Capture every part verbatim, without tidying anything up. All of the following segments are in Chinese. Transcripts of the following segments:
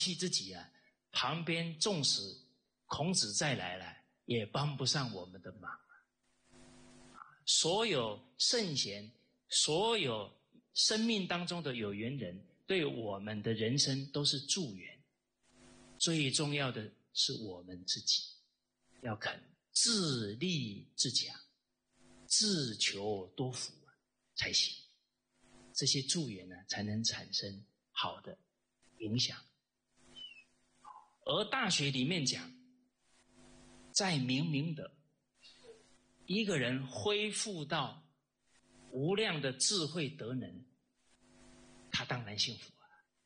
弃自己啊，旁边纵使孔子再来了，也帮不上我们的忙。所有圣贤，所有生命当中的有缘人，对我们的人生都是助缘。最重要的是我们自己要肯自立自强，自求多福才行。这些助缘呢，才能产生好的影响。而大学里面讲，在明明德，一个人恢复到无量的智慧德能，他当然幸福了。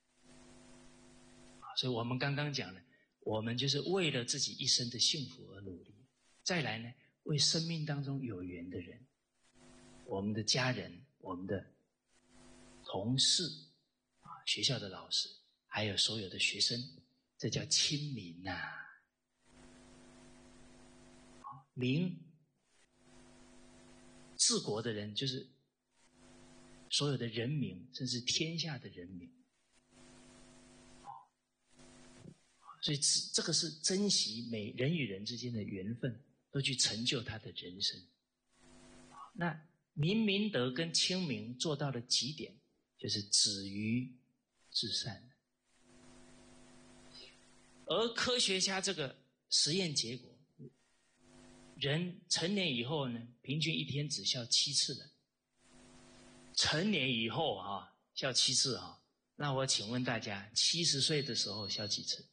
所以我们刚刚讲了，我们就是为了自己一生的幸福而努力。再来呢，为生命当中有缘的人，我们的家人，我们的同事，学校的老师，还有所有的学生，这叫亲民呐、啊。民，治国的人就是所有的人民，甚至天下的人民。所以这个是珍惜每人与人之间的缘分，都去成就他的人生。那明明德跟亲民做到了极点，就是止于至善。而科学家这个实验结果，人成年以后呢，平均一天只笑七次的。成年以后啊，笑七次啊，那我请问大家，七十岁的时候笑几次？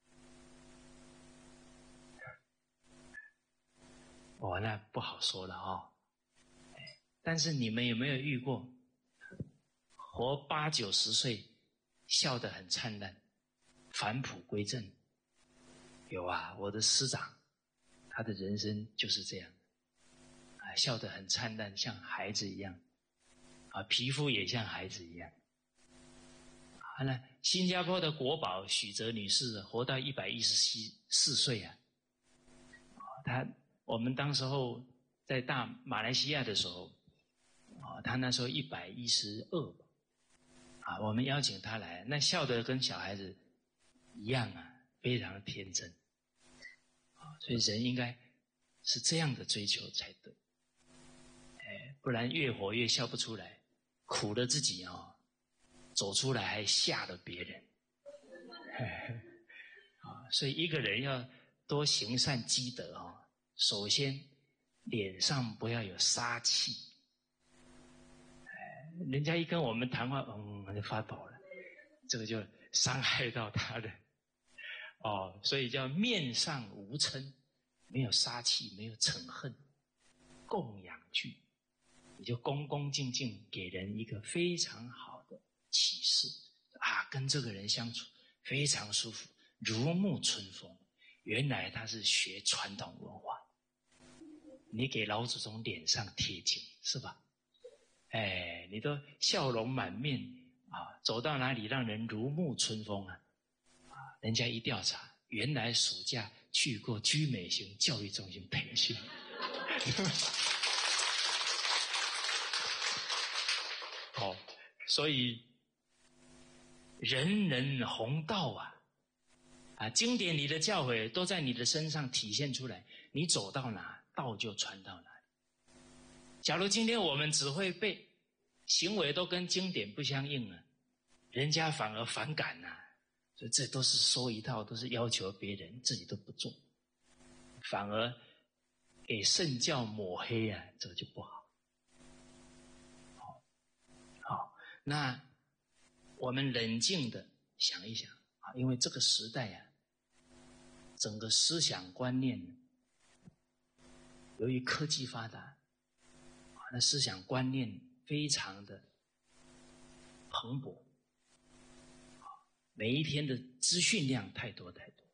哦，那不好说了哦。但是你们有没有遇过活八九十岁笑得很灿烂，返璞归真？有啊，我的师长他的人生就是这样啊，笑得很灿烂，像孩子一样啊，皮肤也像孩子一样啊。那新加坡的国宝许哲女士活到一百一十四岁啊，她我们当时候在大马来西亚的时候啊，她那时候一百一十二吧啊，我们邀请她来，那笑得跟小孩子一样啊，非常的天真啊，所以人应该是这样的追求才对，哎，不然越活越笑不出来，苦了自己哦，走出来还吓了别人啊，所以一个人要多行善积德哦，首先脸上不要有杀气，哎，人家一跟我们谈话，嗯，就发抖了，这个就伤害到他人哦，所以叫面上无嗔，没有杀气，没有嗔恨，供养具，你就恭恭敬敬给人一个非常好的启示啊，跟这个人相处非常舒服，如沐春风。原来他是学传统文化，你给老祖宗脸上贴金是吧？哎，你都笑容满面啊，走到哪里让人如沐春风啊！啊，人家一调查，原来暑假去过居美型教育中心培训。好、哦，所以人人弘道啊！啊，经典里的教诲都在你的身上体现出来，你走到哪，道就传到哪里。假如今天我们只会背，行为都跟经典不相应了，人家反而反感啊，所以这都是说一套，都是要求别人，自己都不做，反而给圣教抹黑啊，这个就不好。好，好，那我们冷静的想一想啊，因为这个时代啊，整个思想观念由于科技发达，那思想观念非常的蓬勃，每一天的资讯量太多太多。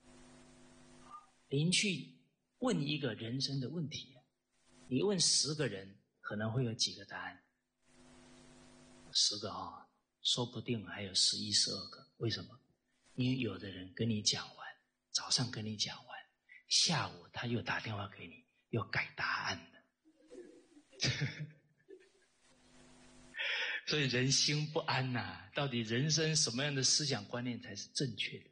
您去问一个人生的问题，你问十个人，可能会有几个答案？十个啊、哦，说不定还有十一、十二个。为什么？因为有的人跟你讲完，早上跟你讲完，下午他又打电话给你，又改答案了。 所以人心不安呐、啊，到底人生什么样的思想观念才是正确的？